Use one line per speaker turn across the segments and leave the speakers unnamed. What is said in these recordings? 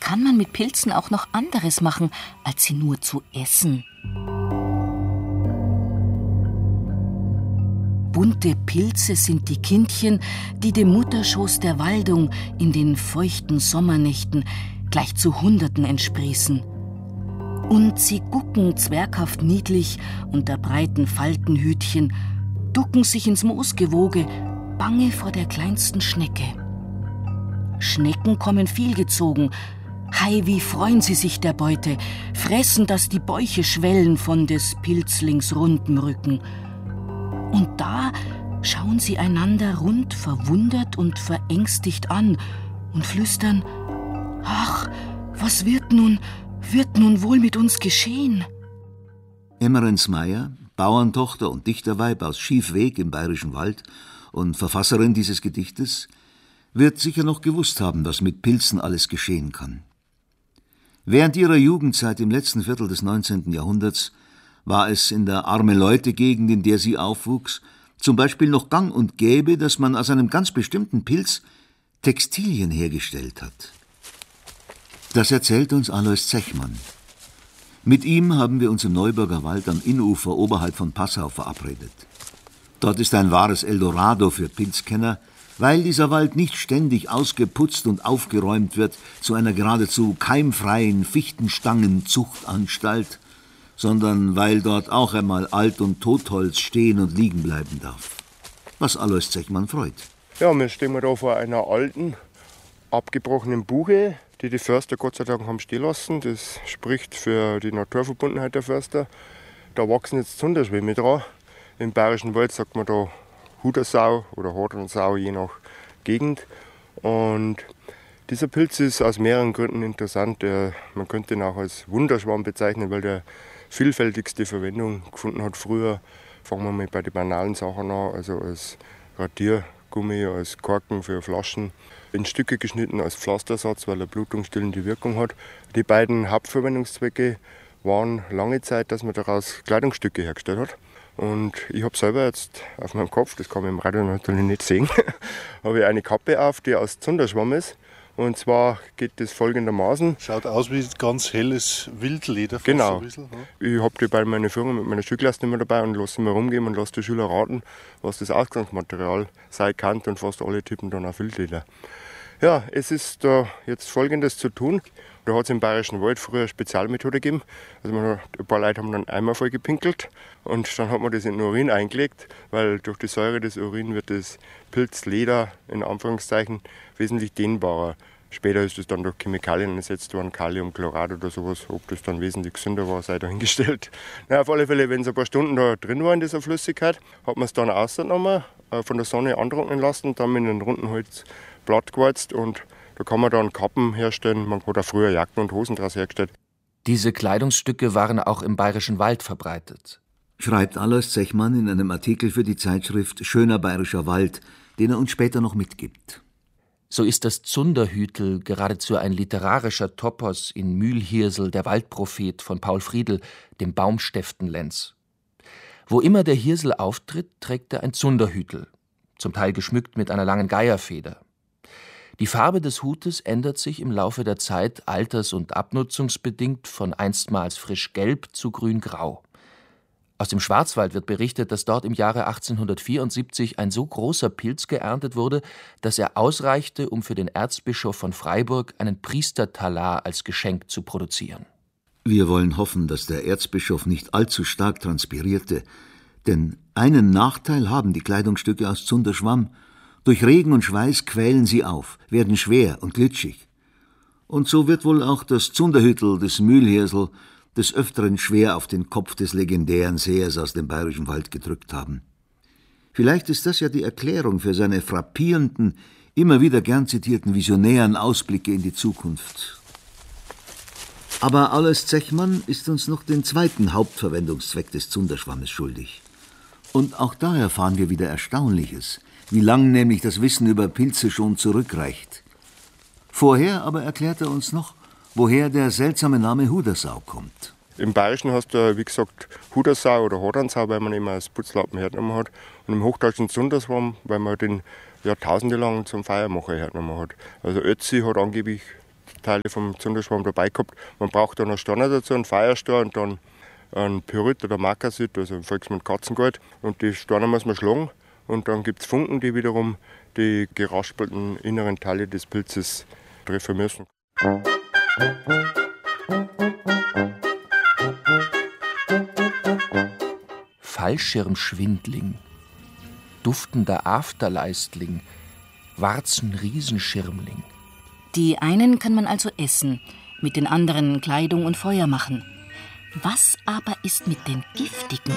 kann man mit Pilzen auch noch anderes machen, als sie nur zu essen. Bunte Pilze sind die Kindchen, die dem Mutterschoß der Waldung in den feuchten Sommernächten gleich zu Hunderten entsprießen. Und sie gucken zwerghaft niedlich unter breiten Faltenhütchen, ducken sich ins Moosgewoge, bange vor der kleinsten Schnecke. Schnecken kommen viel gezogen. Hei, wie freuen sie sich der Beute, fressen, dass die Bäuche schwellen von des Pilzlings rundem Rücken. Und da schauen sie einander rund verwundert und verängstigt an und flüstern: »Ach, was wird nun wohl mit uns geschehen?«
Emmerens Meyer, Bauerntochter und Dichterweib aus Schiefweg im Bayerischen Wald und Verfasserin dieses Gedichtes, wird sicher noch gewusst haben, was mit Pilzen alles geschehen kann. Während ihrer Jugendzeit im letzten Viertel des 19. Jahrhunderts war es in der Arme-Leute-Gegend, in der sie aufwuchs, zum Beispiel noch gang und gäbe, dass man aus einem ganz bestimmten Pilz Textilien hergestellt hat. Das erzählt uns Alois Zechmann. Mit ihm haben wir uns im Neuburger Wald am Innufer oberhalb von Passau verabredet. Dort ist ein wahres Eldorado für Pilzkenner, weil dieser Wald nicht ständig ausgeputzt und aufgeräumt wird zu einer geradezu keimfreien Fichtenstangenzuchtanstalt, sondern weil dort auch einmal Alt- und Totholz stehen und liegen bleiben darf. Was Alois Zechmann freut.
Ja, wir stehen da vor einer alten, abgebrochenen Buche, die die Förster Gott sei Dank haben stehen lassen. Das spricht für die Naturverbundenheit der Förster. Da wachsen jetzt Zunderschwämme dran. Im Bayerischen Wald sagt man da Hudersau oder Hornsau, je nach Gegend. Und dieser Pilz ist aus mehreren Gründen interessant. Man könnte ihn auch als Wunderschwamm bezeichnen, weil der vielfältigste Verwendung gefunden hat früher. Fangen wir mal bei den banalen Sachen an, also als Radiergummi, als Korken für Flaschen, in Stücke geschnitten als Pflastersatz, weil er blutungsstillende Wirkung hat. Die beiden Hauptverwendungszwecke waren lange Zeit, dass man daraus Kleidungsstücke hergestellt hat. Und ich habe selber jetzt auf meinem Kopf, das kann man im Radio natürlich nicht sehen, habe ich eine Kappe auf, die aus Zunderschwamm ist. Und zwar geht das folgendermaßen.
Schaut aus wie ganz helles Wildleder.
Genau.
So ein bisschen, ne?
Ich habe die bei meiner Führung mit meiner Stückklasse immer dabei und lasse sie mal rumgehen und lasse die Schüler raten, was das Ausgangsmaterial sein kann. Und fast alle tippen dann auf Wildleder. Ja, es ist da jetzt Folgendes zu tun. Da hat es im Bayerischen Wald früher eine Spezialmethode gegeben. Also ein paar Leute haben dann Eimer voll gepinkelt und dann hat man das in den Urin eingelegt, weil durch die Säure des Urin wird das Pilzleder in Anführungszeichen wesentlich dehnbarer. Später ist es dann durch Chemikalien ersetzt worden, Kaliumchlorat oder sowas. Ob das dann wesentlich gesünder war, sei dahingestellt. Na, auf alle Fälle, wenn es ein paar Stunden da drin war in dieser Flüssigkeit, hat man es dann rausgenommen, von der Sonne antrocknen lassen und dann mit einem runden Holz platt gewalzt und da kann man dann Kappen herstellen. Man hat auch früher Jacken und Hosen daraus hergestellt.
Diese Kleidungsstücke waren auch im Bayerischen Wald verbreitet.
Schreibt Alois Zechmann in einem Artikel für die Zeitschrift Schöner Bayerischer Wald, den er uns später noch mitgibt.
So ist das Zunderhütel geradezu ein literarischer Topos in Mühlhirsel, der Waldprophet von Paul Friedl, dem Baumstäftenlenz. Wo immer der Hirsel auftritt, trägt er ein Zunderhütel, zum Teil geschmückt mit einer langen Geierfeder. Die Farbe des Hutes ändert sich im Laufe der Zeit alters- und abnutzungsbedingt von einstmals frisch gelb zu grün-grau. Aus dem Schwarzwald wird berichtet, dass dort im Jahre 1874 ein so großer Pilz geerntet wurde, dass er ausreichte, um für den Erzbischof von Freiburg einen Priestertalar als Geschenk zu produzieren.
Wir wollen hoffen, dass der Erzbischof nicht allzu stark transpirierte, denn einen Nachteil haben die Kleidungsstücke aus Zunderschwamm: durch Regen und Schweiß quälen sie auf, werden schwer und glitschig. Und so wird wohl auch das Zunderhütel des Mühlhirsel des Öfteren schwer auf den Kopf des legendären Sehers aus dem Bayerischen Wald gedrückt haben. Vielleicht ist das ja die Erklärung für seine frappierenden, immer wieder gern zitierten visionären Ausblicke in die Zukunft. Aber Alois Zechmann ist uns noch den zweiten Hauptverwendungszweck des Zunderschwammes schuldig. Und auch da erfahren wir wieder Erstaunliches, wie lang nämlich das Wissen über Pilze schon zurückreicht. Vorher aber erklärt er uns noch, woher der seltsame Name Hudersau kommt.
Im Bayerischen heißt er, wie gesagt, Hudersau oder Hornsau, weil man immer als Putzlappen hergenommen hat. Und im Hochdeutschen Zunderschwamm, weil man den jahrtausendelang zum Feiermacher hergenommen hat. Also Ötzi hat angeblich Teile vom Zunderschwamm dabei gehabt. Man braucht dann einen Stanner dazu, einen Feuerstar und dann einen Pyrit oder Makasit, also im Volksmund Katzengold. Und die Stanner muss man schlagen und dann gibt es Funken, die wiederum die geraspelten inneren Teile des Pilzes treffen müssen.
Fallschirmschwindling, duftender Afterleistling, Warzenriesenschirmling.
Die einen kann man also essen, mit den anderen Kleidung und Feuer machen. Was aber ist mit den giftigen?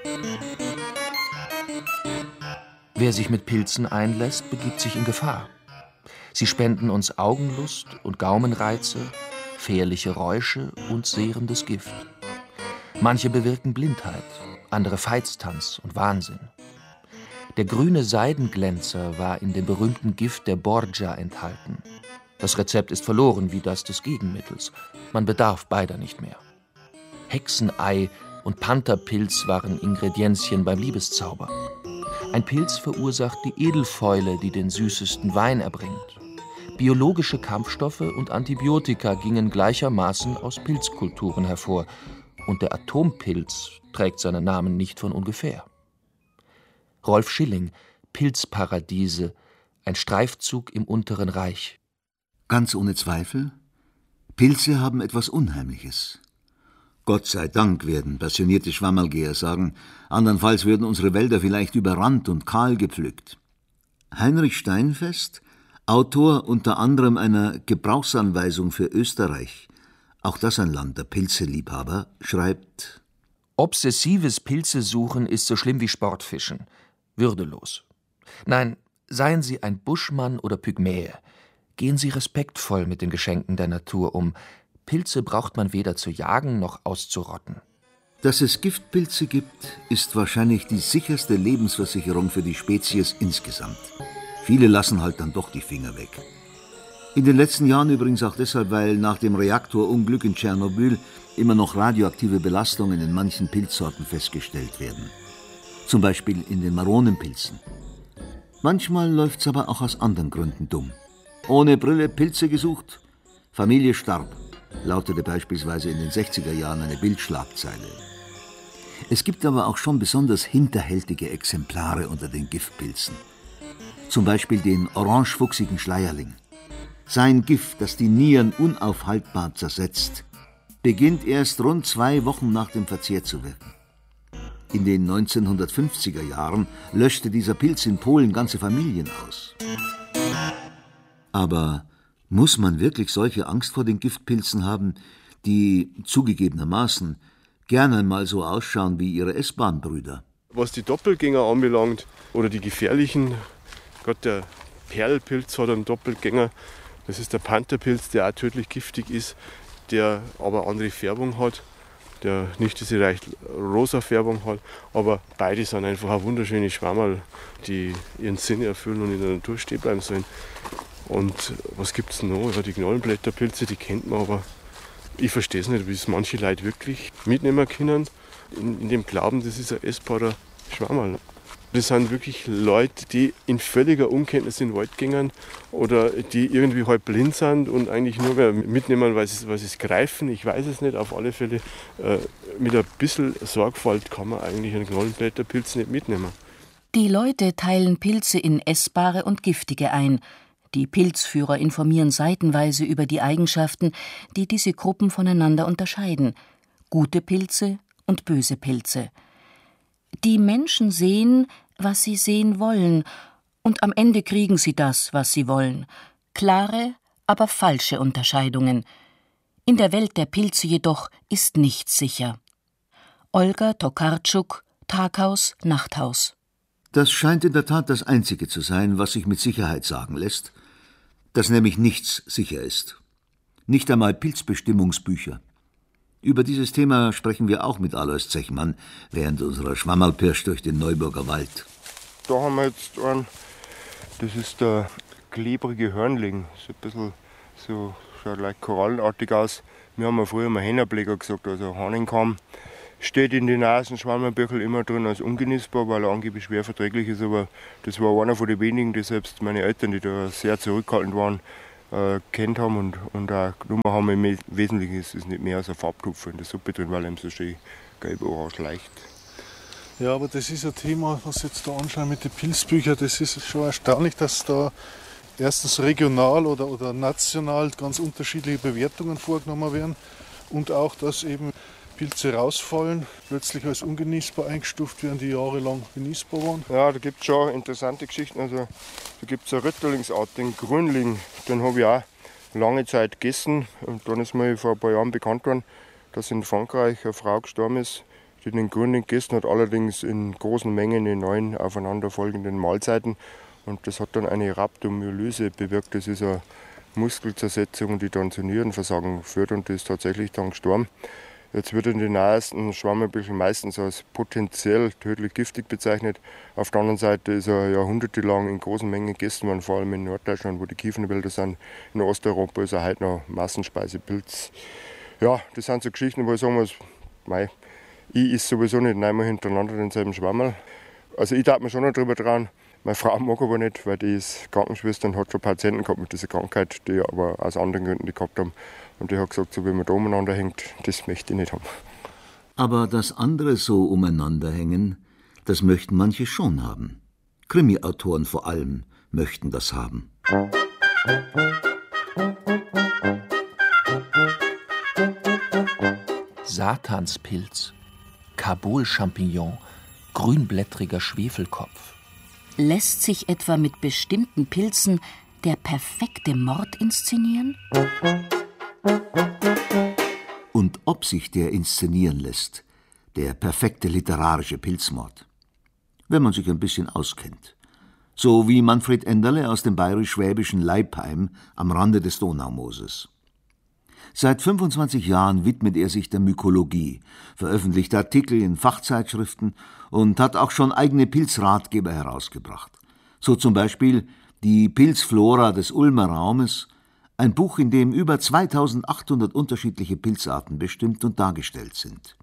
Wer sich mit Pilzen einlässt, begibt sich in Gefahr. Sie spenden uns Augenlust und Gaumenreize, fährliche Räusche und sehrendes Gift. Manche bewirken Blindheit, andere Veitstanz und Wahnsinn. Der grüne Seidenglänzer war in dem berühmten Gift der Borgia enthalten. Das Rezept ist verloren wie das des Gegenmittels. Man bedarf beider nicht mehr. Hexenei und Pantherpilz waren Ingredienzien beim Liebeszauber. Ein Pilz verursacht die Edelfäule, die den süßesten Wein erbringt. Biologische Kampfstoffe und Antibiotika gingen gleichermaßen aus Pilzkulturen hervor. Und der Atompilz trägt seinen Namen nicht von ungefähr. Rolf Schilling, Pilzparadiese, ein Streifzug im Unteren Reich.
Ganz ohne Zweifel, Pilze haben etwas Unheimliches. Gott sei Dank, werden passionierte Schwammerlgeher sagen, andernfalls würden unsere Wälder vielleicht überrannt und kahl gepflückt. Heinrich Steinfest, Autor unter anderem einer Gebrauchsanweisung für Österreich, auch das ein Land der Pilzeliebhaber, schreibt:
Obsessives Pilzesuchen ist so schlimm wie Sportfischen. Würdelos. Nein, seien Sie ein Buschmann oder Pygmäe. Gehen Sie respektvoll mit den Geschenken der Natur um. Pilze braucht man weder zu jagen noch auszurotten.
Dass es Giftpilze gibt, ist wahrscheinlich die sicherste Lebensversicherung für die Spezies insgesamt. Viele lassen halt dann doch die Finger weg. In den letzten Jahren übrigens auch deshalb, weil nach dem Reaktorunglück in Tschernobyl immer noch radioaktive Belastungen in manchen Pilzsorten festgestellt werden. Zum Beispiel in den Maronenpilzen. Manchmal läuft's aber auch aus anderen Gründen dumm. Ohne Brille Pilze gesucht, Familie starb, lautete beispielsweise in den 60er Jahren eine Bildschlagzeile. Es gibt aber auch schon besonders hinterhältige Exemplare unter den Giftpilzen. Zum Beispiel den orangefuchsigen Schleierling. Sein Gift, das die Nieren unaufhaltbar zersetzt, beginnt erst rund 2 Wochen nach dem Verzehr zu wirken. In den 1950er Jahren löschte dieser Pilz in Polen ganze Familien aus. Aber muss man wirklich solche Angst vor den Giftpilzen haben, die zugegebenermaßen gerne mal so ausschauen wie ihre S-Bahn-Brüder?
Was die Doppelgänger anbelangt oder die gefährlichen, Gott, der Perlpilz hat einen Doppelgänger. Das ist der Pantherpilz, der auch tödlich giftig ist, der aber andere Färbung hat, der nicht diese leicht rosa Färbung hat. Aber beide sind einfach auch wunderschöne Schwammerl, die ihren Sinn erfüllen und in der Natur stehen bleiben sollen. Und was gibt es noch? Ja, die Knollenblätterpilze, die kennt man, aber ich verstehe es nicht, wie es manche Leute wirklich mitnehmen können, in dem Glauben, das ist ein essbarer Schwammerl. Das sind wirklich Leute, die in völliger Unkenntnis in den Wald gehen oder die irgendwie halb blind sind und eigentlich nur mehr mitnehmen, weil sie es greifen. Ich weiß es nicht. Auf alle Fälle mit ein bisschen Sorgfalt kann man eigentlich einen Knollenblätterpilz nicht mitnehmen.
Die Leute teilen Pilze in essbare und giftige ein. Die Pilzführer informieren seitenweise über die Eigenschaften, die diese Gruppen voneinander unterscheiden. Gute Pilze und böse Pilze. Die Menschen sehen, was sie sehen wollen, und am Ende kriegen sie das, was sie wollen. Klare, aber falsche Unterscheidungen. In der Welt der Pilze jedoch ist nichts sicher. Olga Tokarczuk, Taghaus, Nachthaus.
Das scheint in der Tat das Einzige zu sein, was sich mit Sicherheit sagen lässt, dass nämlich nichts sicher ist. Nicht einmal Pilzbestimmungsbücher. Über dieses Thema sprechen wir auch mit Alois Zechmann während unserer Schwammerlpirsch durch den Neuburger Wald.
Da haben wir jetzt einen, das ist der klebrige Hörnling. So ein bisschen, so schaut leicht korallenartig aus. Wir haben ja früher mal Hennerblecker gesagt, also Hahnenkamm. Steht in den Nasenschwammerbüchern immer drin als ungenießbar, weil er angeblich schwer verträglich ist. Aber das war einer von den wenigen, die selbst meine Eltern, die da sehr zurückhaltend waren, kennt haben und auch genommen haben. Im Wesentlichen ist es nicht mehr als ein Farbtupfer in der Suppe drin, weil ihm so schön gelb-orange leicht.
Ja, aber das ist ein Thema, was jetzt da anschauen mit den Pilzbüchern. Das ist schon erstaunlich, dass da erstens regional oder national ganz unterschiedliche Bewertungen vorgenommen werden und auch, dass eben Pilze rausfallen, plötzlich als ungenießbar eingestuft werden, die jahrelang genießbar waren.
Ja, da gibt es schon interessante Geschichten. Also, da gibt es eine Ritterlingsart, den Grünling. Den habe ich auch lange Zeit gegessen. Und dann ist mir vor ein paar Jahren bekannt worden, dass in Frankreich eine Frau gestorben ist, die den Grünling gegessen hat, allerdings in großen Mengen in 9 aufeinanderfolgenden Mahlzeiten. Und das hat dann eine Rhabdomyolyse bewirkt. Das ist eine Muskelzersetzung, die dann zu Nierenversagen führt, und die ist tatsächlich dann gestorben. Jetzt wird in den nahesten Schwammbüscheln meistens als potenziell tödlich giftig bezeichnet. Auf der anderen Seite ist er jahrhundertelang in großen Mengen gegessen worden, vor allem in Norddeutschland, wo die Kiefernwälder sind. In Osteuropa ist er heute noch Massenspeiselpilz. Ja, das sind so Geschichten, wo ich sagen muss, ich esse sowieso nicht einmal hintereinander denselben Schwammerl. Also ich darf mir schon noch drüber trauen. Meine Frau mag aber nicht, weil die ist Krankenschwester und hat schon Patienten gehabt mit dieser Krankheit, die aber aus anderen Gründen die gehabt haben. Und die hat gesagt, so wie man da umeinander hängt, das möchte ich nicht haben.
Aber dass andere so umeinander hängen, das möchten manche schon haben. Krimi-Autoren vor allem möchten das haben.
Satanspilz, Kabul-Champignon, grünblättriger Schwefelkopf.
Lässt sich etwa mit bestimmten Pilzen der perfekte Mord inszenieren?
Und ob sich der inszenieren lässt, der perfekte literarische Pilzmord. Wenn man sich ein bisschen auskennt. So wie Manfred Enderle aus dem bayerisch-schwäbischen Leipheim am Rande des Donaumooses. Seit 25 Jahren widmet er sich der Mykologie, veröffentlicht Artikel in Fachzeitschriften und hat auch schon eigene Pilzratgeber herausgebracht. So zum Beispiel die Pilzflora des Ulmer Raumes, ein Buch, in dem über 2800 unterschiedliche Pilzarten bestimmt und dargestellt sind.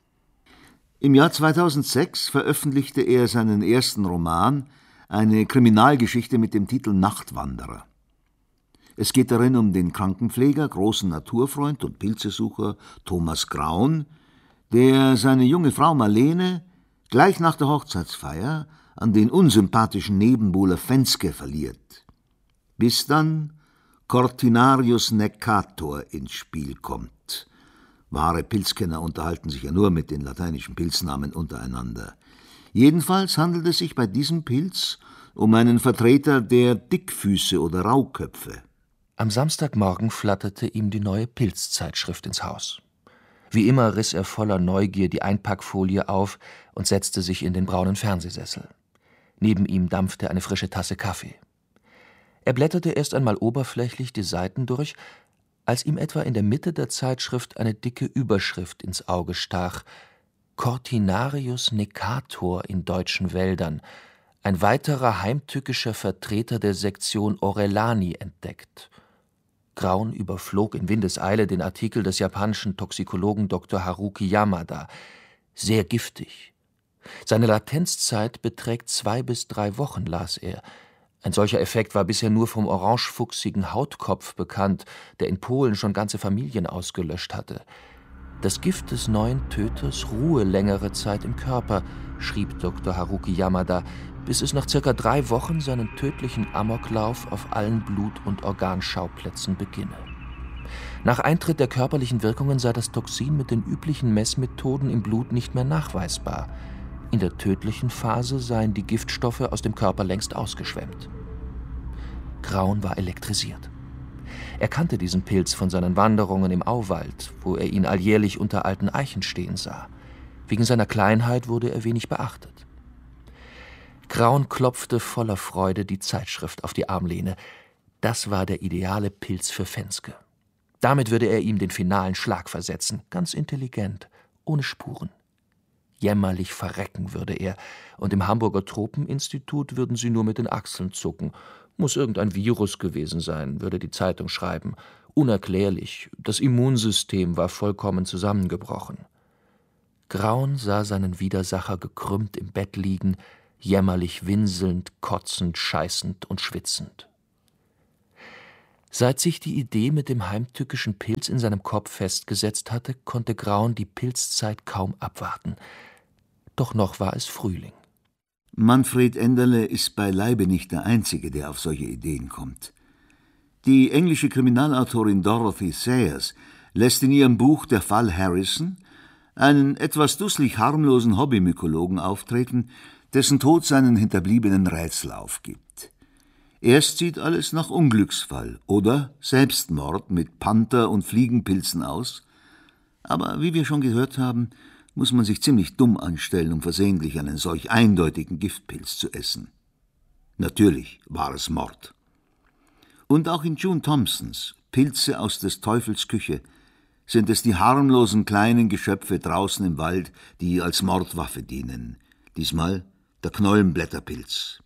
Im Jahr 2006 veröffentlichte er seinen ersten Roman, eine Kriminalgeschichte mit dem Titel Nachtwanderer. Es geht darin um den Krankenpfleger, großen Naturfreund und Pilzesucher Thomas Graun, der seine junge Frau Marlene gleich nach der Hochzeitsfeier an den unsympathischen Nebenbuhler Fenske verliert, bis dann Cortinarius Necator ins Spiel kommt. Wahre Pilzkenner unterhalten sich ja nur mit den lateinischen Pilznamen untereinander. Jedenfalls handelt es sich bei diesem Pilz um einen Vertreter der Dickfüße oder Rauköpfe.
Am Samstagmorgen flatterte ihm die neue Pilzzeitschrift ins Haus. Wie immer riss er voller Neugier die Einpackfolie auf und setzte sich in den braunen Fernsehsessel. Neben ihm dampfte eine frische Tasse Kaffee. Er blätterte erst einmal oberflächlich die Seiten durch, als ihm etwa in der Mitte der Zeitschrift eine dicke Überschrift ins Auge stach: Cortinarius Necator in deutschen Wäldern, ein weiterer heimtückischer Vertreter der Sektion Orellani entdeckt. Graun überflog in Windeseile den Artikel des japanischen Toxikologen Dr. Haruki Yamada. Sehr giftig. Seine Latenzzeit beträgt 2 bis 3 Wochen, las er. Ein solcher Effekt war bisher nur vom orangefuchsigen Hautkopf bekannt, der in Polen schon ganze Familien ausgelöscht hatte. Das Gift des neuen Töters ruhe längere Zeit im Körper, schrieb Dr. Haruki Yamada, bis es nach ca. 3 Wochen seinen tödlichen Amoklauf auf allen Blut- und Organschauplätzen beginne. Nach Eintritt der körperlichen Wirkungen sei das Toxin mit den üblichen Messmethoden im Blut nicht mehr nachweisbar. In der tödlichen Phase seien die Giftstoffe aus dem Körper längst ausgeschwemmt. Graun war elektrisiert. Er kannte diesen Pilz von seinen Wanderungen im Auwald, wo er ihn alljährlich unter alten Eichen stehen sah. Wegen seiner Kleinheit wurde er wenig beachtet. Graun klopfte voller Freude die Zeitschrift auf die Armlehne. Das war der ideale Pilz für Fenske. Damit würde er ihm den finalen Schlag versetzen, ganz intelligent, ohne Spuren. Jämmerlich verrecken würde er, und im Hamburger Tropeninstitut würden sie nur mit den Achseln zucken. Muss irgendein Virus gewesen sein, würde die Zeitung schreiben. Unerklärlich, das Immunsystem war vollkommen zusammengebrochen. Graun sah seinen Widersacher gekrümmt im Bett liegen, jämmerlich winselnd, kotzend, scheißend und schwitzend. Seit sich die Idee mit dem heimtückischen Pilz in seinem Kopf festgesetzt hatte, konnte Graun die Pilzzeit kaum abwarten. Doch noch war es Frühling.
Manfred Enderle ist beileibe nicht der Einzige, der auf solche Ideen kommt. Die englische Kriminalautorin Dorothy Sayers lässt in ihrem Buch Der Fall Harrison einen etwas dusselig harmlosen Hobbymykologen auftreten, dessen Tod seinen Hinterbliebenen Rätsel aufgibt. Erst sieht alles nach Unglücksfall oder Selbstmord mit Panther- und Fliegenpilzen aus, aber wie wir schon gehört haben, muss man sich ziemlich dumm anstellen, um versehentlich einen solch eindeutigen Giftpilz zu essen. Natürlich war es Mord. Und auch in June Thompsons Pilze aus des Teufels Küche sind es die harmlosen kleinen Geschöpfe draußen im Wald, die als Mordwaffe dienen. Diesmal der Knollenblätterpilz.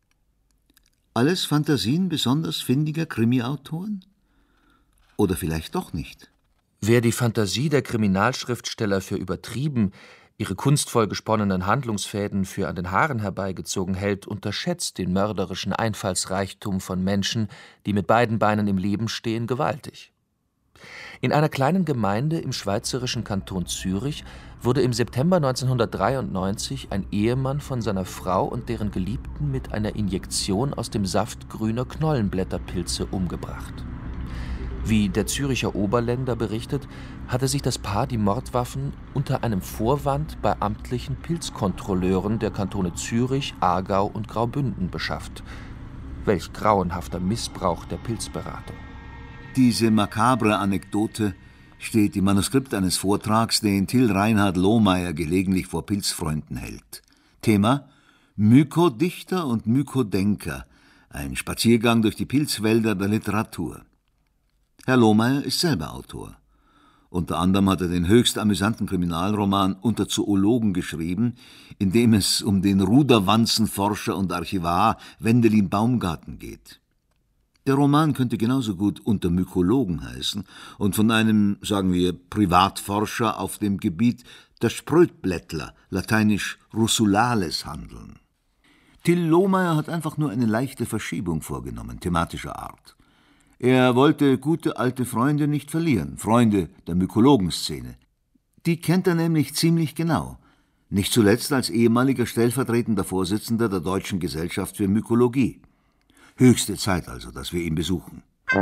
Alles Fantasien besonders findiger Krimi-Autoren? Oder vielleicht doch nicht?
Wer die Fantasie der Kriminalschriftsteller für übertrieben, ihre kunstvoll gesponnenen Handlungsfäden für an den Haaren herbeigezogen hält, unterschätzt den mörderischen Einfallsreichtum von Menschen, die mit beiden Beinen im Leben stehen, gewaltig. In einer kleinen Gemeinde im schweizerischen Kanton Zürich wurde im September 1993 ein Ehemann von seiner Frau und deren Geliebten mit einer Injektion aus dem Saft grüner Knollenblätterpilze umgebracht. Wie der Züricher Oberländer berichtet, hatte sich das Paar die Mordwaffen unter einem Vorwand bei amtlichen Pilzkontrolleuren der Kantone Zürich, Aargau und Graubünden beschafft. Welch grauenhafter Missbrauch der Pilzberatung.
Diese makabre Anekdote steht im Manuskript eines Vortrags, den Till Reinhard Lohmeyer gelegentlich vor Pilzfreunden hält. Thema: Mykodichter und Mykodenker, ein Spaziergang durch die Pilzwälder der Literatur. Herr Lohmeyer ist selber Autor. Unter anderem hat er den höchst amüsanten Kriminalroman Unter Zoologen geschrieben, in dem es um den Ruderwanzenforscher und Archivar Wendelin Baumgarten geht. Der Roman könnte genauso gut Unter Mykologen heißen und von einem, sagen wir, Privatforscher auf dem Gebiet der Sprötblättler, lateinisch Russulales, handeln. Till Lohmeyer hat einfach nur eine leichte Verschiebung vorgenommen, thematischer Art. Er wollte gute alte Freunde nicht verlieren, Freunde der Mykologenszene. Die kennt er nämlich ziemlich genau, nicht zuletzt als ehemaliger stellvertretender Vorsitzender der Deutschen Gesellschaft für Mykologie. Höchste Zeit also, dass wir ihn besuchen.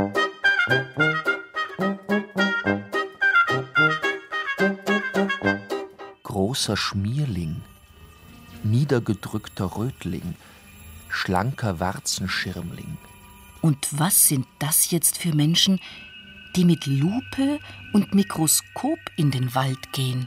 Großer Schmierling, niedergedrückter Rötling, schlanker Warzenschirmling.
Und was sind das jetzt für Menschen, die mit Lupe und Mikroskop in den Wald gehen?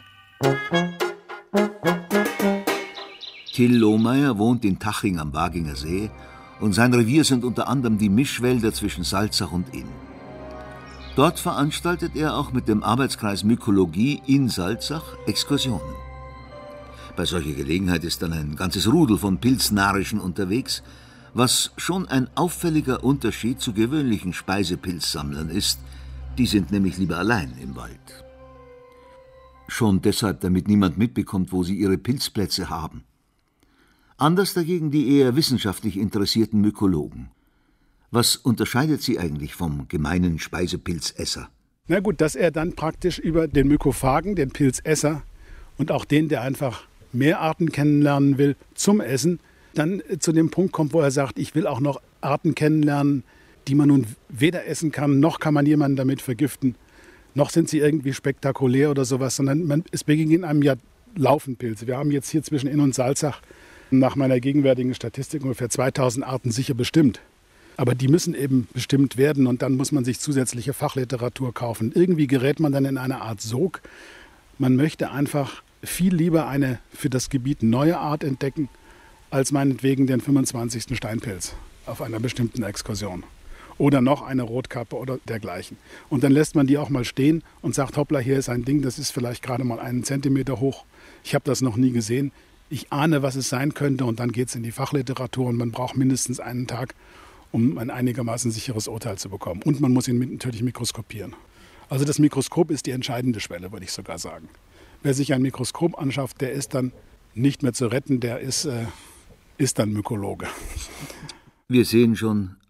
Till Lohmeyer wohnt in Taching am Waginger See und sein Revier sind unter anderem die Mischwälder zwischen Salzach und Inn. Dort veranstaltet er auch mit dem Arbeitskreis Mykologie in Salzach Exkursionen. Bei solcher Gelegenheit ist dann ein ganzes Rudel von Pilznarrischen unterwegs, was schon ein auffälliger Unterschied zu gewöhnlichen Speisepilzsammlern ist. Die sind nämlich lieber allein im Wald. Schon deshalb, damit niemand mitbekommt, wo sie ihre Pilzplätze haben. Anders dagegen die eher wissenschaftlich interessierten Mykologen. Was unterscheidet sie eigentlich vom gemeinen Speisepilzesser?
Na gut, dass er dann praktisch über den Mykophagen, den Pilzesser und auch den, der einfach mehr Arten kennenlernen will zum Essen, dann zu dem Punkt kommt, wo er sagt, ich will auch noch Arten kennenlernen, die man nun weder essen kann, noch kann man jemanden damit vergiften, noch sind sie irgendwie spektakulär oder sowas, sondern es begegnen einem ja laufend Pilze. Wir haben jetzt hier zwischen Inn und Salzach nach meiner gegenwärtigen Statistik ungefähr 2000 Arten sicher bestimmt. Aber die müssen eben bestimmt werden und dann muss man sich zusätzliche Fachliteratur kaufen. Irgendwie gerät man dann in eine Art Sog. Man möchte einfach viel lieber eine für das Gebiet neue Art entdecken, als meinetwegen den 25. Steinpilz auf einer bestimmten Exkursion. Oder noch eine Rotkappe oder dergleichen. Und dann lässt man die auch mal stehen und sagt, hoppla, hier ist ein Ding, das ist vielleicht gerade mal 1 Zentimeter hoch. Ich habe das noch nie gesehen. Ich ahne, was es sein könnte und dann geht es in die Fachliteratur und man braucht mindestens einen Tag, um ein einigermaßen sicheres Urteil zu bekommen. Und man muss ihn natürlich mikroskopieren. Also das Mikroskop ist die entscheidende Schwelle, würde ich sogar sagen. Wer sich ein Mikroskop anschafft, der ist dann nicht mehr zu retten, der ist dann Mykologe.
Wir sehen schon,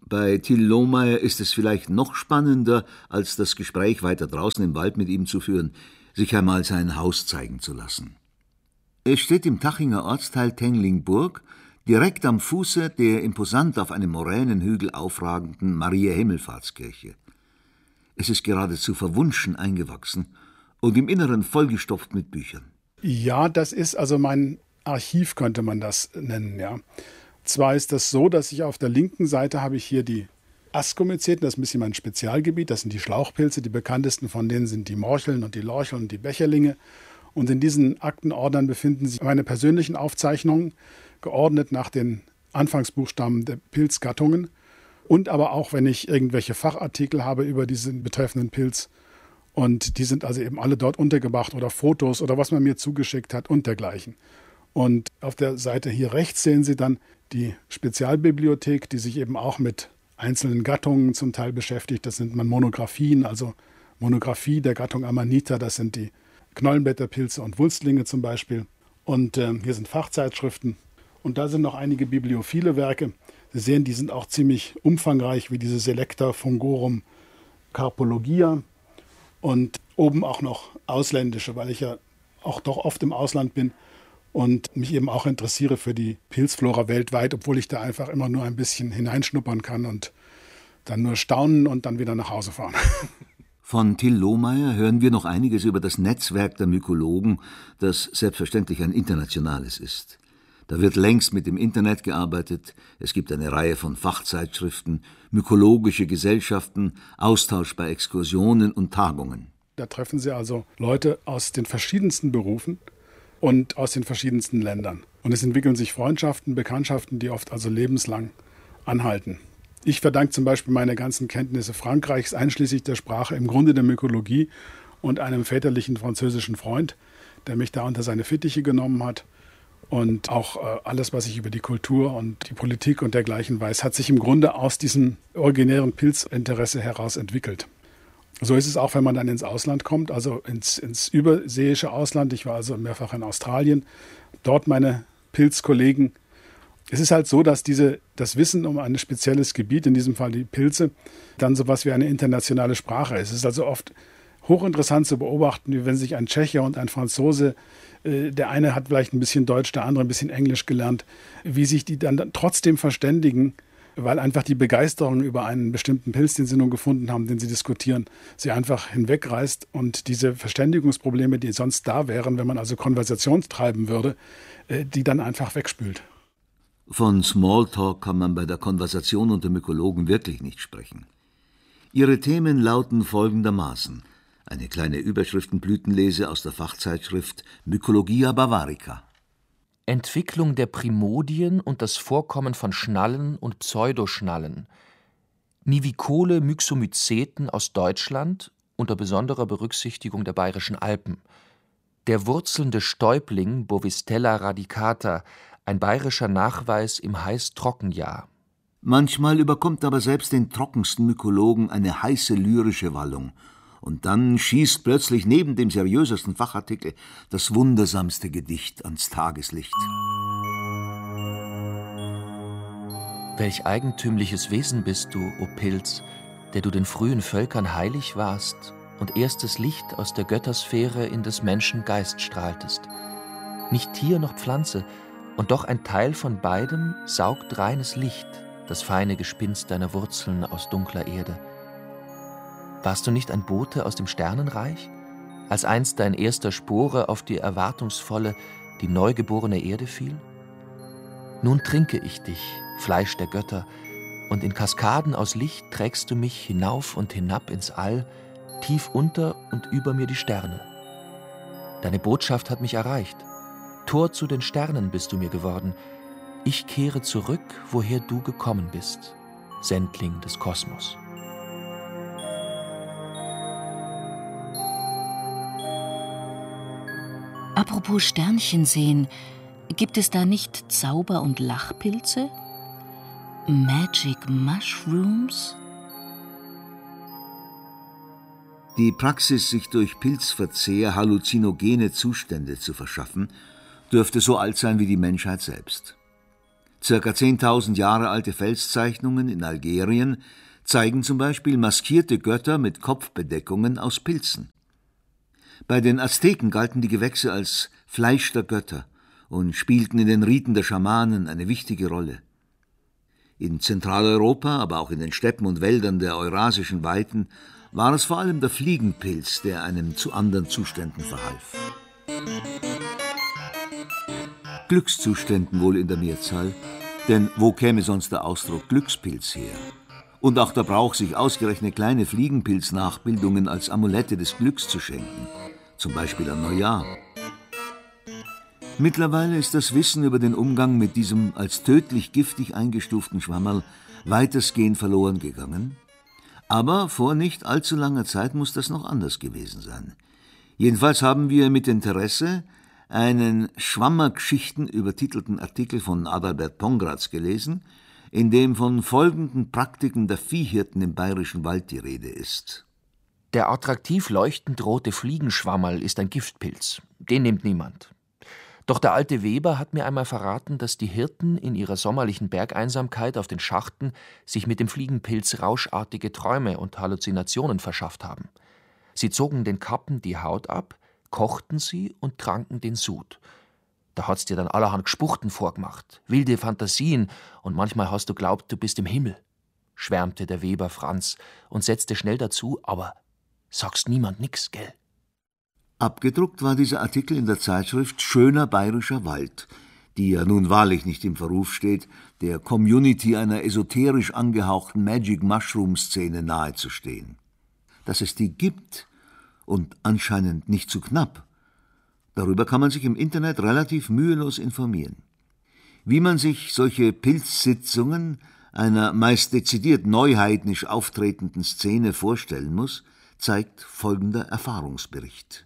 Bei Till Lohmeier ist es vielleicht noch spannender, als das Gespräch weiter draußen im Wald mit ihm zu führen, sich einmal sein Haus zeigen zu lassen. Es steht im Tachinger Ortsteil Tenglingburg, direkt am Fuße der imposant auf einem Moränenhügel aufragenden Maria-Himmelfahrtskirche. Es ist geradezu verwunschen eingewachsen und im Inneren vollgestopft mit Büchern.
Ja, das ist also mein Archiv, könnte man das nennen, ja. Zwar ist das so, dass ich auf der linken Seite habe ich hier die Askomyceten, das ist ein bisschen mein Spezialgebiet, das sind die Schlauchpilze, die bekanntesten von denen sind die Morcheln und die Lorcheln und die Becherlinge. Und in diesen Aktenordnern befinden sich meine persönlichen Aufzeichnungen, geordnet nach den Anfangsbuchstaben der Pilzgattungen. Und aber auch, wenn ich irgendwelche Fachartikel habe über diesen betreffenden Pilz. Und die sind also eben alle dort untergebracht oder Fotos oder was man mir zugeschickt hat und dergleichen. Und auf der Seite hier rechts sehen Sie dann die Spezialbibliothek, die sich eben auch mit einzelnen Gattungen zum Teil beschäftigt. Das sind Monographien, also Monographie der Gattung Amanita, das sind die Knollenblätterpilze und Wulstlinge zum Beispiel. Und hier sind Fachzeitschriften. Und da sind noch einige bibliophile Werke. Sie sehen, die sind auch ziemlich umfangreich, wie diese Selecta Fungorum Carpologia. Und oben auch noch ausländische, weil ich ja auch doch oft im Ausland bin und mich eben auch interessiere für die Pilzflora weltweit, obwohl ich da einfach immer nur ein bisschen hineinschnuppern kann und dann nur staunen und dann wieder nach Hause fahren.
Von Till Lohmeier hören wir noch einiges über das Netzwerk der Mykologen, das selbstverständlich ein internationales ist. Da wird längst mit dem Internet gearbeitet, es gibt eine Reihe von Fachzeitschriften, mykologische Gesellschaften, Austausch bei Exkursionen und Tagungen.
Da treffen Sie also Leute aus den verschiedensten Berufen und aus den verschiedensten Ländern. Und es entwickeln sich Freundschaften, Bekanntschaften, die oft also lebenslang anhalten. Ich verdanke zum Beispiel meine ganzen Kenntnisse Frankreichs, einschließlich der Sprache, im Grunde der Mykologie und einem väterlichen französischen Freund, der mich da unter seine Fittiche genommen hat. Und auch alles, was ich über die Kultur und die Politik und dergleichen weiß, hat sich im Grunde aus diesem originären Pilzinteresse heraus entwickelt. So ist es auch, wenn man dann ins Ausland kommt, also ins überseeische Ausland. Ich war also mehrfach in Australien, dort meine Pilzkollegen. Es ist halt so, dass das Wissen um ein spezielles Gebiet, in diesem Fall die Pilze, dann sowas wie eine internationale Sprache ist. Es ist also oft hochinteressant zu beobachten, wie wenn sich ein Tscheche und ein Franzose, der eine hat vielleicht ein bisschen Deutsch, der andere ein bisschen Englisch gelernt, wie sich die dann trotzdem verständigen, weil einfach die Begeisterung über einen bestimmten Pilz, den sie nun gefunden haben, den sie diskutieren, sie einfach hinwegreißt und diese Verständigungsprobleme, die sonst da wären, wenn man also Konversation treiben würde, die dann einfach wegspült.
Von Smalltalk kann man bei der Konversation unter Mykologen wirklich nicht sprechen. Ihre Themen lauten folgendermaßen: eine kleine Überschriftenblütenlese aus der Fachzeitschrift Mycologia Bavarica.
Entwicklung der Primodien und das Vorkommen von Schnallen und Pseudoschnallen. Nivicole Myxomyceten aus Deutschland unter besonderer Berücksichtigung der Bayerischen Alpen. Der wurzelnde Stäubling Bovistella radicata, ein bayerischer Nachweis im Heiß-Trockenjahr.
Manchmal überkommt aber selbst den trockensten Mykologen eine heiße lyrische Wallung. Und dann schießt plötzlich neben dem seriösesten Fachartikel das wundersamste Gedicht ans Tageslicht.
Welch eigentümliches Wesen bist du, o Pilz, der du den frühen Völkern heilig warst und erstes Licht aus der Göttersphäre in des Menschen Geist strahltest. Nicht Tier noch Pflanze, und doch ein Teil von beidem saugt reines Licht, das feine Gespinst deiner Wurzeln aus dunkler Erde. Warst du nicht ein Bote aus dem Sternenreich, als einst dein erster Spore auf die erwartungsvolle, die neugeborene Erde fiel? Nun trinke ich dich, Fleisch der Götter, und in Kaskaden aus Licht trägst du mich hinauf und hinab ins All, tief unter und über mir die Sterne. Deine Botschaft hat mich erreicht. Tor zu den Sternen bist du mir geworden. Ich kehre zurück, woher du gekommen bist, Sendling des Kosmos.
Apropos Sternchen sehen, gibt es da nicht Zauber- und Lachpilze? Magic Mushrooms?
Die Praxis, sich durch Pilzverzehr halluzinogene Zustände zu verschaffen, dürfte so alt sein wie die Menschheit selbst. Circa 10.000 Jahre alte Felszeichnungen in Algerien zeigen zum Beispiel maskierte Götter mit Kopfbedeckungen aus Pilzen. Bei den Azteken galten die Gewächse als Fleisch der Götter und spielten in den Riten der Schamanen eine wichtige Rolle. In Zentraleuropa, aber auch in den Steppen und Wäldern der eurasischen Weiten, war es vor allem der Fliegenpilz, der einem zu anderen Zuständen verhalf. Glückszuständen wohl in der Mehrzahl, denn wo käme sonst der Ausdruck Glückspilz her? Und auch der Brauch, sich ausgerechnet kleine Fliegenpilznachbildungen als Amulette des Glücks zu schenken, zum Beispiel am Neujahr. Mittlerweile ist das Wissen über den Umgang mit diesem als tödlich giftig eingestuften Schwammerl weitestgehend verloren gegangen. Aber vor nicht allzu langer Zeit muss das noch anders gewesen sein. Jedenfalls haben wir mit Interesse einen Schwammergeschichten übertitelten Artikel von Adalbert Pongratz gelesen, in dem von folgenden Praktiken der Viehhirten im Bayerischen Wald die Rede ist.
Der attraktiv leuchtend rote Fliegenschwammerl ist ein Giftpilz. Den nimmt niemand. Doch der alte Weber hat mir einmal verraten, dass die Hirten in ihrer sommerlichen Bergeinsamkeit auf den Schachten sich mit dem Fliegenpilz rauschartige Träume und Halluzinationen verschafft haben. Sie zogen den Kappen die Haut ab, kochten sie und tranken den Sud. Da hat's dir dann allerhand Gespuchten vorgemacht, wilde Fantasien, und manchmal hast du glaubt, du bist im Himmel, schwärmte der Weber Franz und setzte schnell dazu, aber sagst niemand nix, gell?
Abgedruckt war dieser Artikel in der Zeitschrift Schöner bayerischer Wald, die ja nun wahrlich nicht im Verruf steht, der Community einer esoterisch angehauchten Magic-Mushroom-Szene nahezustehen. Dass es die gibt und anscheinend nicht zu knapp, darüber kann man sich im Internet relativ mühelos informieren. Wie man sich solche Pilzsitzungen einer meist dezidiert neuheidnisch auftretenden Szene vorstellen muss, zeigt folgender Erfahrungsbericht.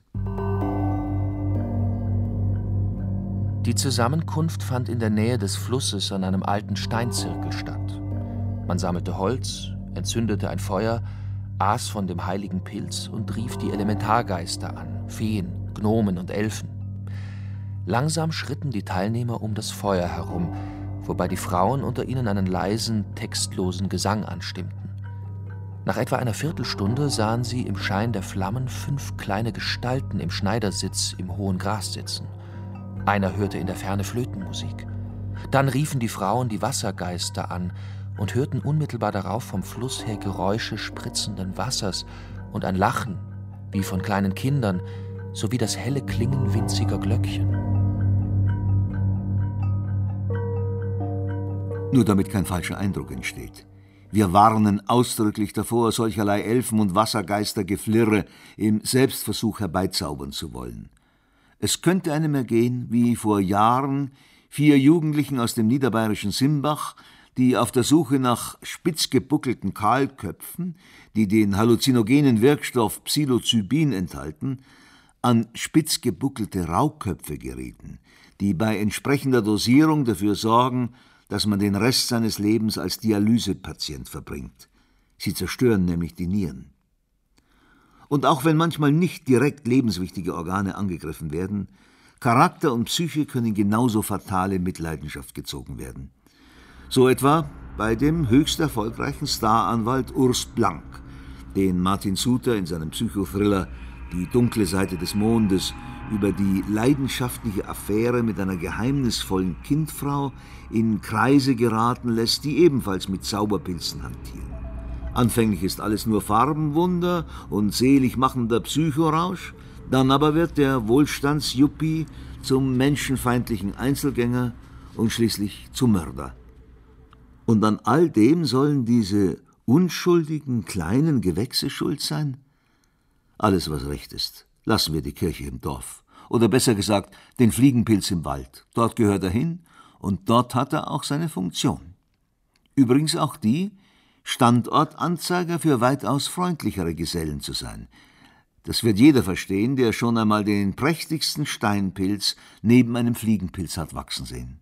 Die Zusammenkunft fand in der Nähe des Flusses an einem alten Steinzirkel statt. Man sammelte Holz, entzündete ein Feuer, aß von dem heiligen Pilz und rief die Elementargeister an, Feen, Gnomen und Elfen. Langsam schritten die Teilnehmer um das Feuer herum, wobei die Frauen unter ihnen einen leisen, textlosen Gesang anstimmten. Nach etwa einer Viertelstunde sahen sie im Schein der Flammen 5 kleine Gestalten im Schneidersitz im hohen Gras sitzen. Einer hörte in der Ferne Flötenmusik. Dann riefen die Frauen die Wassergeister an und hörten unmittelbar darauf vom Fluss her Geräusche spritzenden Wassers und ein Lachen, wie von kleinen Kindern, sowie das helle Klingen winziger Glöckchen.
Nur damit kein falscher Eindruck entsteht. Wir warnen ausdrücklich davor, solcherlei Elfen- und Wassergeistergeflirre im Selbstversuch herbeizaubern zu wollen. Es könnte einem ergehen, wie vor Jahren 4 Jugendlichen aus dem niederbayerischen Simbach, die auf der Suche nach spitzgebuckelten Kahlköpfen, die den halluzinogenen Wirkstoff Psilocybin enthalten, an spitzgebuckelte Rauköpfe gerieten, die bei entsprechender Dosierung dafür sorgen, dass man den Rest seines Lebens als Dialysepatient verbringt. Sie zerstören nämlich die Nieren. Und auch wenn manchmal nicht direkt lebenswichtige Organe angegriffen werden, Charakter und Psyche können genauso fatal in Mitleidenschaft gezogen werden. So etwa bei dem höchst erfolgreichen Staranwalt Urs Blank, den Martin Suter in seinem Psychothriller »Die dunkle Seite des Mondes« über die leidenschaftliche Affäre mit einer geheimnisvollen Kindfrau in Kreise geraten lässt, die ebenfalls mit Zauberpilzen hantieren. Anfänglich ist alles nur Farbenwunder und selig machender Psychorausch, dann aber wird der Wohlstandsjuppie zum menschenfeindlichen Einzelgänger und schließlich zum Mörder. Und an all dem sollen diese unschuldigen kleinen Gewächse schuld sein? Alles, was recht ist, lassen wir die Kirche im Dorf. Oder besser gesagt, den Fliegenpilz im Wald. Dort gehört er hin und dort hat er auch seine Funktion. Übrigens auch die, Standortanzeiger für weitaus freundlichere Gesellen zu sein. Das wird jeder verstehen, der schon einmal den prächtigsten Steinpilz neben einem Fliegenpilz hat wachsen sehen.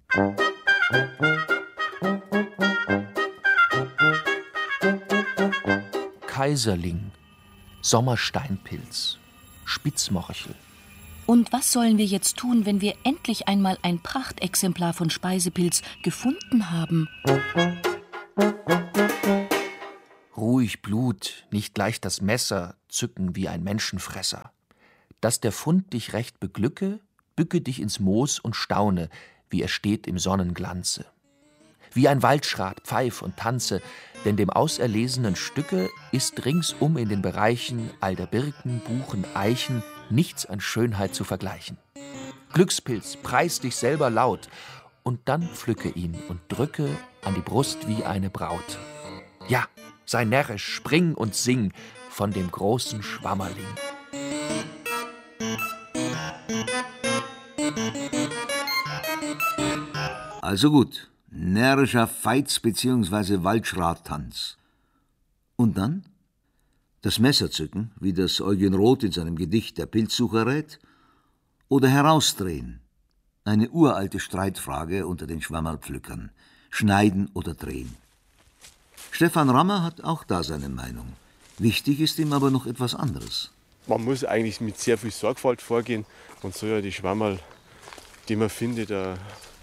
Kaiserling, Sommersteinpilz, Spitzmorchel,
Und was sollen wir jetzt tun, wenn wir endlich einmal ein Prachtexemplar von Speisepilz gefunden haben?
Ruhig Blut, nicht gleich das Messer, zücken wie ein Menschenfresser. Dass der Fund dich recht beglücke, bücke dich ins Moos und staune, wie er steht im Sonnenglanze. Wie ein Waldschrat pfeif und tanze, denn dem auserlesenen Stücke ist ringsum in den Bereichen all der Birken, Buchen, Eichen nichts an Schönheit zu vergleichen. Glückspilz, preis dich selber laut, und dann pflücke ihn und drücke an die Brust wie eine Braut. Ja, sei närrisch, spring und sing von dem großen Schwammerling.
Also gut, närrischer Feiz bzw. Waldschrattanz. Und dann? Das Messer zücken, wie das Eugen Roth in seinem Gedicht Der Pilzsucher rät? Oder herausdrehen? Eine uralte Streitfrage unter den Schwammerlpflückern. Schneiden oder drehen? Stefan Rammer hat auch da seine Meinung. Wichtig ist ihm aber noch etwas anderes.
Man muss eigentlich mit sehr viel Sorgfalt vorgehen und soll ja die Schwammerl, die man findet, oder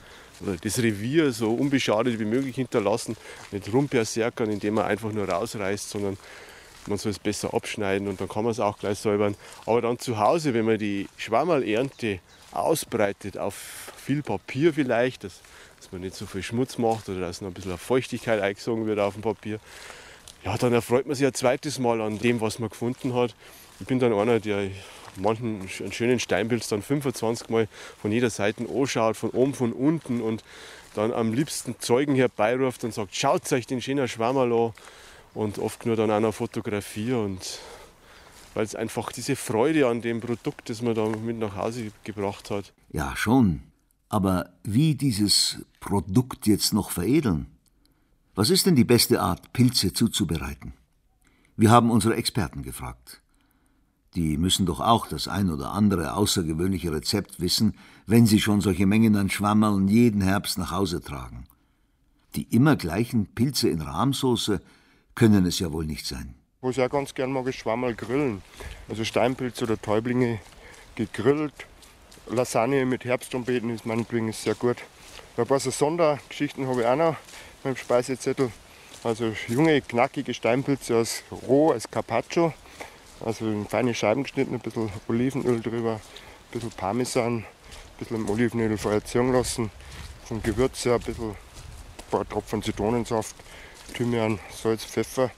das Revier so unbeschadet wie möglich hinterlassen, nicht rumberserkern, indem man einfach nur rausreißt, sondern man soll es besser abschneiden und dann kann man es auch gleich säubern. Aber dann zu Hause, wenn man die Schwammerlernte ausbreitet auf viel Papier vielleicht, dass man nicht so viel Schmutz macht oder dass noch ein bisschen Feuchtigkeit eingesogen wird auf dem Papier, ja, dann erfreut man sich ein zweites Mal an dem, was man gefunden hat. Ich bin dann einer, der manchen einen schönen Steinpilz dann 25 Mal von jeder Seite anschaut, von oben, von unten und dann am liebsten Zeugen herbeiruft und sagt, schaut euch den schönen Schwammerl an und oft nur dann auch noch fotografiere und weil es einfach diese Freude an dem Produkt, das man da mit nach Hause gebracht hat.
Ja, schon. Aber wie dieses Produkt jetzt noch veredeln? Was ist denn die beste Art, Pilze zuzubereiten? Wir haben unsere Experten gefragt. Die müssen doch auch das ein oder andere außergewöhnliche Rezept wissen, wenn sie schon solche Mengen an Schwammerln jeden Herbst nach Hause tragen. Die immer gleichen Pilze in Rahmsoße können es ja wohl nicht sein.
Was ich auch ganz gern mag, ist Schwammerl grillen. Also Steinpilze oder Täublinge gegrillt. Lasagne mit Herbsttrompeten ist meinetwegen sehr gut. Ein paar so Sondergeschichten habe ich auch noch beim Speisezettel. Also junge, knackige Steinpilze als Carpaccio. Also in feine Scheiben geschnitten, ein bisschen Olivenöl drüber, ein bisschen Parmesan, ein bisschen im Olivenöl vorher ziehen lassen. Vom Gewürz her ein paar Tropfen Zitronensaft, Thymian, Salz, Pfeffer.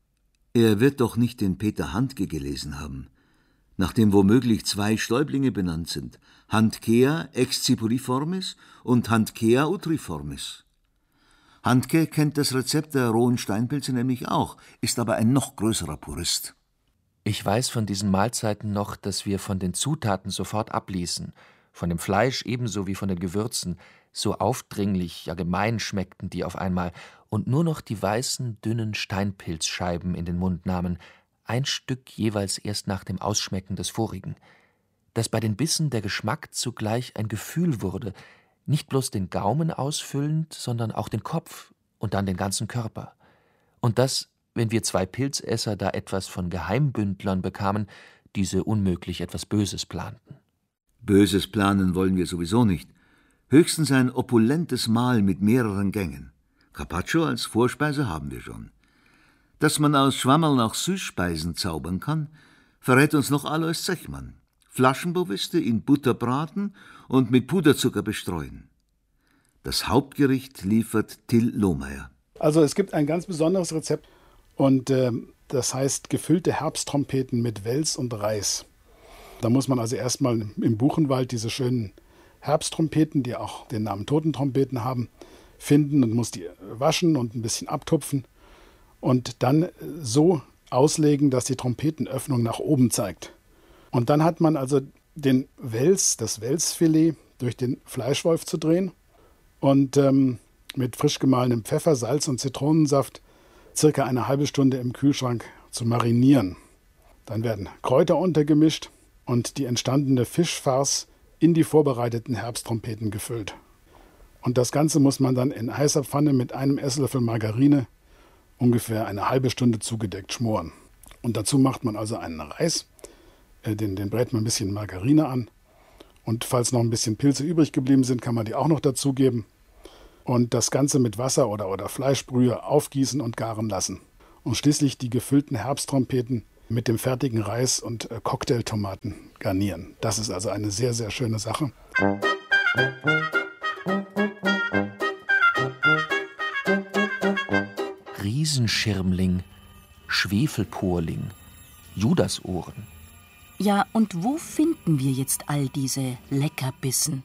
Er wird doch nicht den Peter Handke gelesen haben, nach dem womöglich 2 Stäublinge benannt sind, Handkea excipuliformis und Handkea utriformis. Handke kennt das Rezept der rohen Steinpilze nämlich auch, ist aber ein noch größerer Purist.
Ich weiß von diesen Mahlzeiten noch, dass wir von den Zutaten sofort abließen, von dem Fleisch ebenso wie von den Gewürzen, so aufdringlich, ja gemein schmeckten die auf einmal, und nur noch die weißen, dünnen Steinpilzscheiben in den Mund nahmen, ein Stück jeweils erst nach dem Ausschmecken des vorigen, dass bei den Bissen der Geschmack zugleich ein Gefühl wurde, nicht bloß den Gaumen ausfüllend, sondern auch den Kopf und dann den ganzen Körper. Und dass, wenn wir 2 Pilzesser da etwas von Geheimbündlern bekamen, diese unmöglich etwas Böses planten.
Böses planen wollen wir sowieso nicht. Höchstens ein opulentes Mahl mit mehreren Gängen. Carpaccio als Vorspeise haben wir schon. Dass man aus Schwammerln auch Süßspeisen zaubern kann, verrät uns noch Alois Zechmann. Flaschenboviste in Butter braten und mit Puderzucker bestreuen. Das Hauptgericht liefert Till Lohmeier.
Also es gibt ein ganz besonderes Rezept und das heißt gefüllte Herbsttrompeten mit Wels und Reis. Da muss man also erstmal im Buchenwald diese schönen Herbsttrompeten, die auch den Namen Totentrompeten haben, finden und muss die waschen und ein bisschen abtupfen und dann so auslegen, dass die Trompetenöffnung nach oben zeigt. Und dann hat man also den Wels, das Welsfilet, durch den Fleischwolf zu drehen und mit frisch gemahlenem Pfeffer, Salz und Zitronensaft circa eine halbe Stunde im Kühlschrank zu marinieren. Dann werden Kräuter untergemischt und die entstandene Fischfarce in die vorbereiteten Herbsttrompeten gefüllt. Und das Ganze muss man dann in heißer Pfanne mit einem Esslöffel Margarine ungefähr eine halbe Stunde zugedeckt schmoren. Und dazu macht man also einen Reis, den brät man ein bisschen Margarine an Und falls noch ein bisschen Pilze übrig geblieben sind, kann man die auch noch dazugeben. Und das Ganze mit Wasser oder Fleischbrühe aufgießen und garen lassen. Und schließlich die gefüllten Herbsttrompeten mit dem fertigen Reis und Cocktailtomaten garnieren. Das ist also eine sehr, sehr schöne Sache.
Riesenschirmling, Schwefelporling, Judasohren.
Ja, und wo finden wir jetzt all diese Leckerbissen?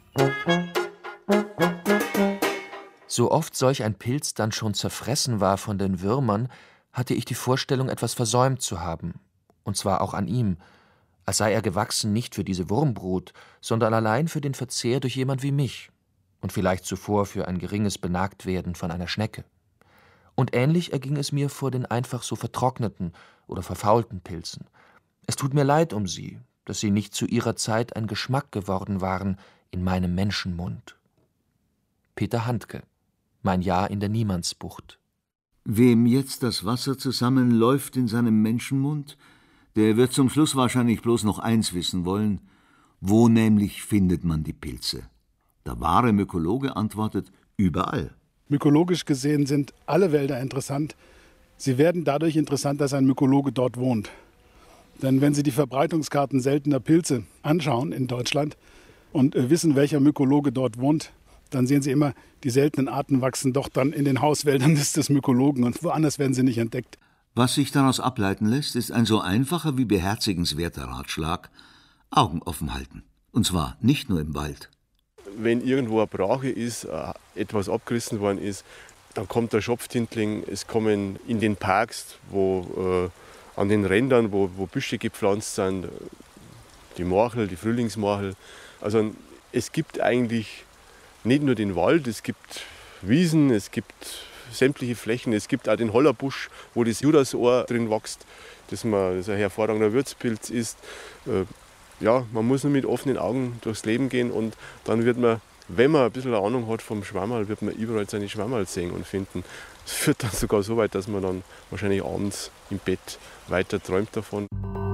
So oft solch ein Pilz dann schon zerfressen war von den Würmern, hatte ich die Vorstellung, etwas versäumt zu haben. Und zwar auch an ihm, als sei er gewachsen nicht für diese Wurmbrut, sondern allein für den Verzehr durch jemand wie mich und vielleicht zuvor für ein geringes Benagtwerden von einer Schnecke. Und ähnlich erging es mir vor den einfach so vertrockneten oder verfaulten Pilzen. Es tut mir leid um sie, dass sie nicht zu ihrer Zeit ein Geschmack geworden waren in meinem Menschenmund. Peter Handke, Mein Jahr in der Niemandsbucht.
Wem jetzt das Wasser zusammenläuft in seinem Menschenmund, der wird zum Schluss wahrscheinlich bloß noch eins wissen wollen: Wo nämlich findet man die Pilze? Der wahre Mykologe antwortet: überall.
Mykologisch gesehen sind alle Wälder interessant. Sie werden dadurch interessant, dass ein Mykologe dort wohnt. Denn wenn Sie die Verbreitungskarten seltener Pilze anschauen in Deutschland und wissen, welcher Mykologe dort wohnt, dann sehen Sie immer, die seltenen Arten wachsen doch dann in den Hauswäldern des Mykologen und woanders werden sie nicht entdeckt.
Was sich daraus ableiten lässt, ist ein so einfacher wie beherzigenswerter Ratschlag: Augen offen halten. Und zwar nicht nur im Wald.
Wenn irgendwo eine Brache ist, etwas abgerissen worden ist, dann kommt der Schopftintling. Es kommen in den Parks, wo an den Rändern, wo Büsche gepflanzt sind, die Morchel, die Frühlingsmorchel. Also es gibt eigentlich nicht nur den Wald, es gibt Wiesen, es gibt sämtliche Flächen. Es gibt auch den Hollerbusch, wo das Judasohr drin wächst, das ein hervorragender Würzpilz ist. Ja, man muss nur mit offenen Augen durchs Leben gehen und dann wird man, wenn man ein bisschen eine Ahnung hat vom Schwammerl, wird man überall seine Schwammerl sehen und finden. Es führt dann sogar so weit, dass man dann wahrscheinlich abends im Bett weiter träumt davon.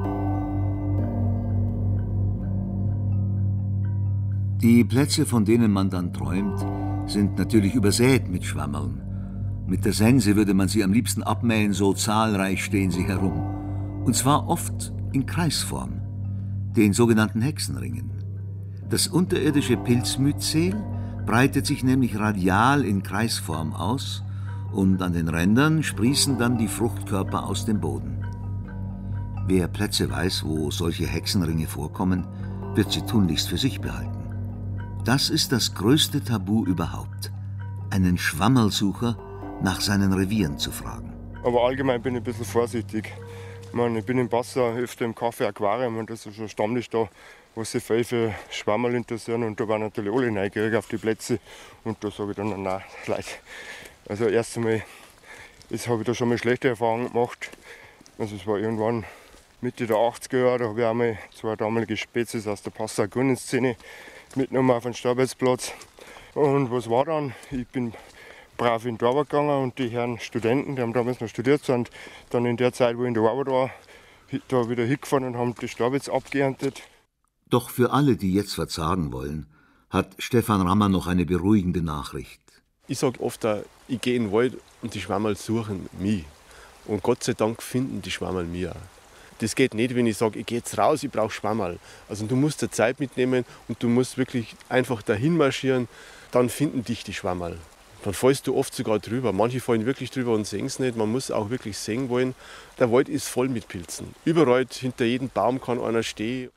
Die Plätze, von denen man dann träumt, sind natürlich übersät mit Schwammerln. Mit der Sense würde man sie am liebsten abmähen, so zahlreich stehen sie herum. Und zwar oft in Kreisform, den sogenannten Hexenringen. Das unterirdische Pilzmyzel breitet sich nämlich radial in Kreisform aus und an den Rändern sprießen dann die Fruchtkörper aus dem Boden. Wer Plätze weiß, wo solche Hexenringe vorkommen, wird sie tunlichst für sich behalten. Das ist das größte Tabu überhaupt, einen Schwammerlsucher nach seinen Revieren zu fragen.
Aber allgemein bin ich ein bisschen vorsichtig. Ich bin im Wasser, öfter im Kaffee Aquarium und das ist schon Stammtisch da, wo sich viel für Schwammerl interessieren und da waren natürlich alle neugierig auf die Plätze und da sage ich dann, nein, Leute. Also erst einmal, jetzt habe ich da schon mal schlechte Erfahrungen gemacht. Also es war irgendwann Mitte der 80er Jahre, da habe ich einmal 2 damalige Spezies aus der Passauer Grünenszene mitgenommen auf den Starbeitsplatz. Und was war dann? Ich bin brav in die Arbeit gegangen und die Herren Studenten, die haben damals noch studiert, sind dann in der Zeit, wo ich in der Arbeit war, da wieder hingefahren und haben die Starbitz abgeerntet.
Doch für alle, die jetzt verzagen wollen, hat Stefan Rammer noch eine beruhigende Nachricht.
Ich sage oft, ich gehe in den Wald und die Schwammerl suchen mich. Und Gott sei Dank finden die Schwammerl mich auch. Das geht nicht, wenn ich sage, ich gehe jetzt raus, ich brauche Schwammerl. Also du musst dir Zeit mitnehmen und du musst wirklich einfach dahin marschieren, dann finden dich die Schwammerl. Dann fällst du oft sogar drüber. Manche fallen wirklich drüber und sehen es nicht. Man muss auch wirklich sehen wollen. Der Wald ist voll mit Pilzen. Überall, hinter jedem Baum kann einer stehen.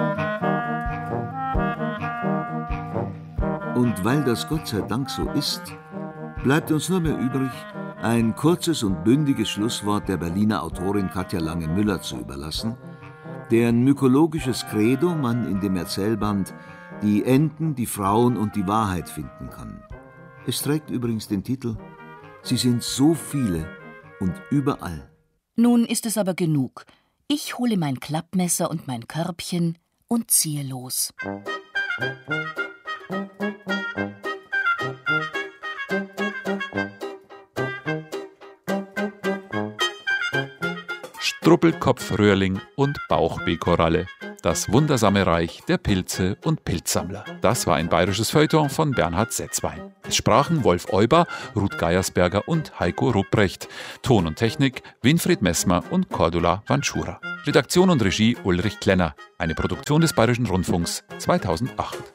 Und weil das Gott sei Dank so ist, bleibt uns nur mehr übrig, ein kurzes und bündiges Schlusswort der Berliner Autorin Katja Lange-Müller zu überlassen, deren mykologisches Credo man in dem Erzählband »Die Enten, die Frauen und die Wahrheit« finden kann. Es trägt übrigens den Titel »Sie sind so viele und überall«.
Nun ist es aber genug. Ich hole mein Klappmesser und mein Körbchen und ziehe los.
Struppelkopfröhrling und Bauchbekoralle. Das wundersame Reich der Pilze und Pilzsammler. Das war ein bayerisches Feuilleton von Bernhard Setzwein. Es sprachen Wolf Euber, Ruth Geiersberger und Heiko Rupprecht. Ton und Technik Winfried Messmer und Cordula Vanschura. Redaktion und Regie Ulrich Klenner. Eine Produktion des Bayerischen Rundfunks 2008.